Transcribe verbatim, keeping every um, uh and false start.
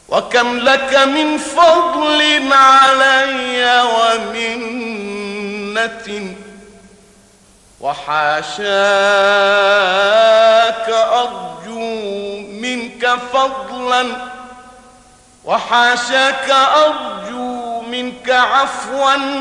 وكم لك من فضل علي ومنة، وحاشاك أرجو منك فضلا، وحاشاك أرجو منك عفوا